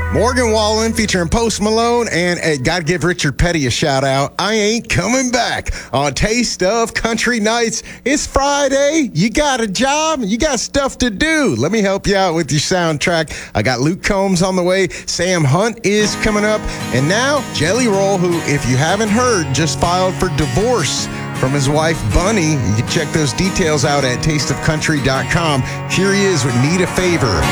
Morgan Wallen featuring Post Malone, and got to give Richard Petty a shout out. I ain't coming back on Taste of Country Nights. It's Friday. You got a job. You got stuff to do. Let me help you out with your soundtrack. I got Luke Combs on the way. Sam Hunt is coming up. And now Jelly Roll, who, if you haven't heard, just filed for divorce from his wife, Bunny. You can check those details out at tasteofcountry.com. Here he is with Need a Favor.